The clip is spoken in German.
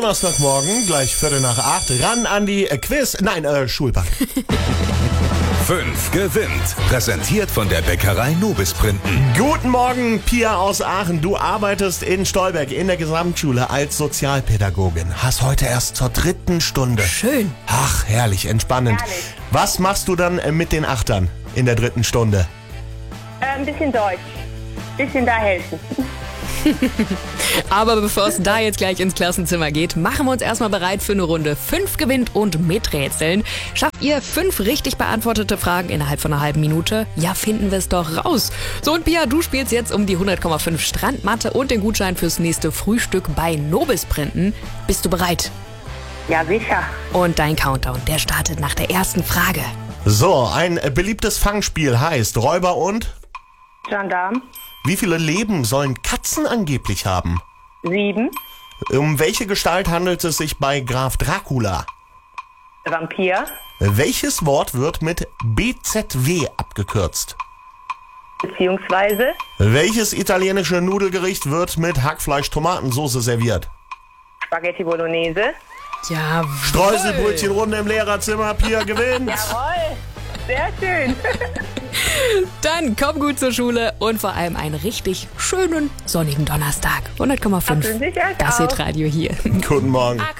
Donnerstagmorgen, gleich 7:45, ran an die Schulbank. 5 gewinnt. Präsentiert von der Bäckerei Nobis Printen. Guten Morgen, Pia aus Aachen. Du arbeitest in Stolberg in der Gesamtschule als Sozialpädagogin. Hast heute erst zur 3. Stunde. Schön. Ach, herrlich, entspannend. Herrlich. Was machst du dann mit den Achtern in der 3. Stunde? Ein bisschen Deutsch. Bisschen da helfen. Aber bevor es da jetzt gleich ins Klassenzimmer geht, machen wir uns erstmal bereit für eine Runde 5 gewinnt und miträtseln. Schafft ihr 5 richtig beantwortete Fragen innerhalb von einer halben Minute? Ja, finden wir es doch raus. So, und Pia, du spielst jetzt um die 100,5 Strandmatte und den Gutschein fürs nächste Frühstück bei Nobis Printen. Bist du bereit? Ja, sicher. Und dein Countdown, der startet nach der ersten Frage. So, ein beliebtes Fangspiel heißt Räuber und? Gendarm. Wie viele Leben sollen Katzen angeblich haben? 7. Um welche Gestalt handelt es sich bei Graf Dracula? Vampir. Welches Wort wird mit BZW abgekürzt? Beziehungsweise Welches italienische Nudelgericht wird mit Hackfleisch-Tomatensoße serviert? Spaghetti Bolognese. Ja. Streuselbrötchenrunde im Lehrerzimmer, Pia gewinnt. Jawohl. Sehr schön. Dann komm gut zur Schule und vor allem einen richtig schönen sonnigen Donnerstag. 100,5. Das wünsche ich euch Das auch. Hitradio hier. Guten Morgen.